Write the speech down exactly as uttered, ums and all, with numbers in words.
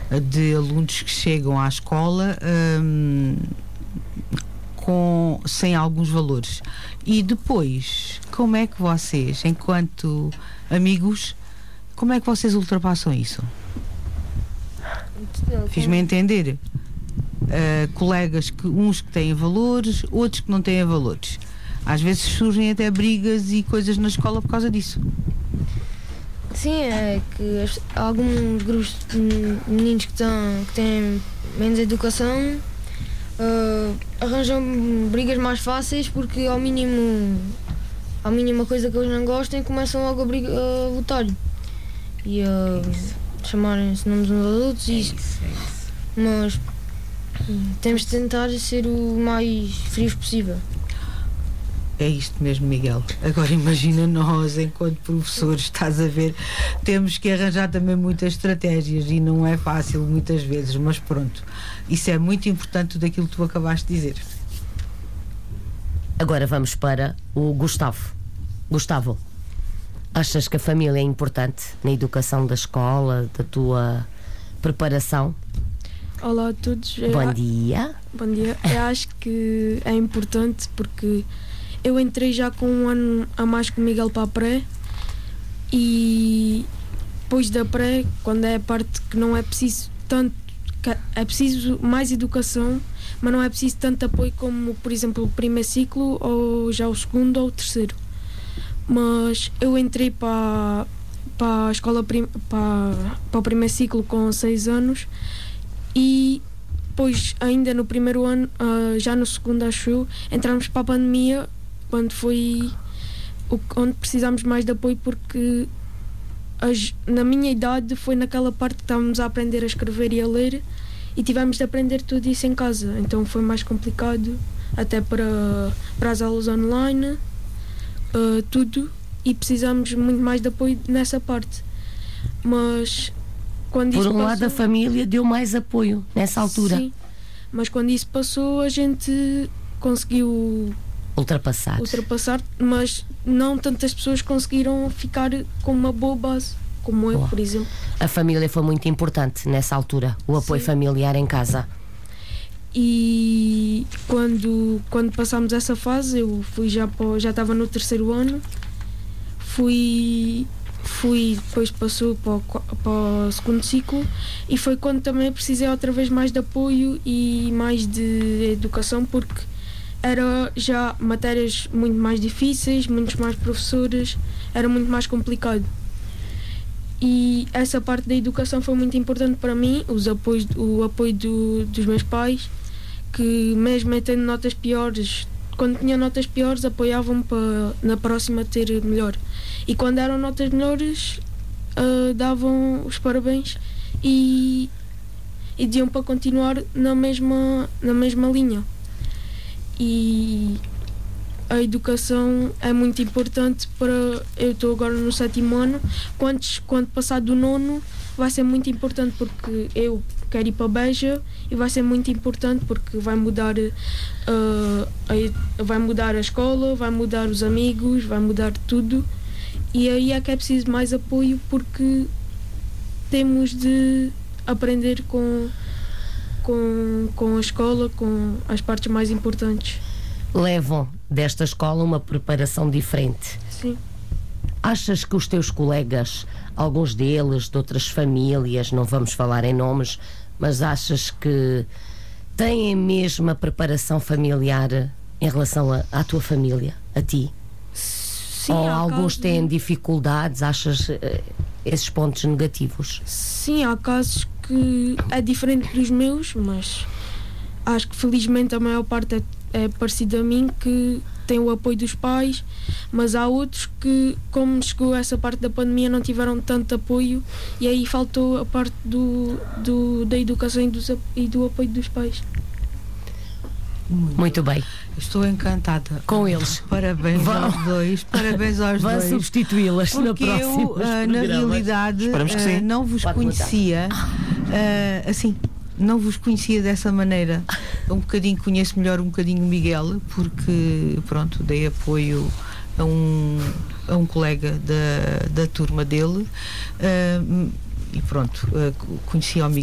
de alunos que chegam à escola hum, com, sem alguns valores. E depois, como é que vocês, enquanto amigos, como é que vocês ultrapassam isso? Fiz-me entender. Uh, colegas, que, uns que têm valores, outros que não têm valores. Às vezes surgem até brigas e coisas na escola por causa disso. Sim, é que as, alguns grupos de meninos que, tão, que têm menos educação uh, arranjam brigas mais fáceis porque ao mínimo, ao mínima coisa que eles não gostem começam logo a, briga, a lutar e a chamarem-se nomes uns aos outros. É e isso, é isso. Mas temos de tentar ser o mais frios possível. É isto mesmo, Miguel. Agora imagina nós, enquanto professores, estás a ver, temos que arranjar também muitas estratégias e não é fácil muitas vezes, mas pronto, isso é muito importante daquilo que tu acabaste de dizer. Agora vamos para o Gustavo. Gustavo, achas que a família é importante na educação da escola, da tua preparação? Olá a todos. Bom Eu, dia. Bom dia. Eu acho que é importante porque eu entrei já com um ano a mais que o Miguel para a pré e depois da pré, quando é a parte que não é preciso tanto, é preciso mais educação, mas não é preciso tanto apoio como, por exemplo, o primeiro ciclo ou já o segundo ou o terceiro. Mas eu entrei para, para a escola, para, para o primeiro ciclo com seis anos e depois ainda no primeiro ano, já no segundo acho eu, entramos para a pandemia, quando foi o, onde precisámos mais de apoio porque as, na minha idade foi naquela parte que estávamos a aprender a escrever e a ler e tivemos de aprender tudo isso em casa, então foi mais complicado até para, para as aulas online, uh, tudo, e precisamos muito mais de apoio nessa parte. Mas quando Por isso um passou, lado a família deu mais apoio nessa altura. Sim, mas quando isso passou a gente conseguiu Ultrapassar. ultrapassar, mas não tantas pessoas conseguiram ficar com uma boa base, como eu, Boa. por exemplo. A família foi muito importante nessa altura, o apoio Sim. familiar em casa. E quando, quando passámos essa fase, eu fui já para, já estava no terceiro ano, fui, fui depois passou para o, para o segundo ciclo e foi quando também precisei outra vez mais de apoio e mais de educação, porque era já matérias muito mais difíceis, muitos mais professores, era muito mais complicado. E essa parte da educação foi muito importante para mim, os apoios, o apoio do, dos meus pais, que mesmo eu tendo notas piores, quando tinha notas piores apoiavam-me para na próxima ter melhor. E quando eram notas melhores, uh, davam os parabéns e, e diziam para continuar na mesma, na mesma linha. E a educação é muito importante para... Eu estou agora no sétimo ano, quando, quando passar do nono vai ser muito importante porque eu quero ir para Beja e vai ser muito importante porque vai mudar, uh, a, vai mudar a escola, vai mudar os amigos, vai mudar tudo e aí é que é preciso mais apoio porque temos de aprender com... Com, com a escola, com as partes mais importantes. Levam desta escola uma preparação diferente. Sim. Achas que os teus colegas, alguns deles, de outras famílias, não vamos falar em nomes, mas achas que têm a mesma preparação familiar em relação a, à tua família, a ti? Sim, Ou há alguns casos... têm dificuldades, achas uh, esses pontos negativos? Sim, há casos que é diferente dos meus, mas acho que felizmente a maior parte é, é parecida a mim, que tem o apoio dos pais, mas há outros que, como chegou essa parte da pandemia, não tiveram tanto apoio e aí faltou a parte do, do, da educação e, dos, e do apoio dos pais. Muito, Muito bem. Estou encantada com eles. Parabéns Vão. aos dois. Parabéns aos Vão dois. substituí-las na Porque próxima. eu, uh, na realidade, uh, não vos Pode conhecia uh, assim, não vos conhecia dessa maneira. Um bocadinho conheço melhor um bocadinho o Miguel, porque pronto, dei apoio a um, a um colega da, da turma dele uh, e pronto, uh, conheci o Miguel.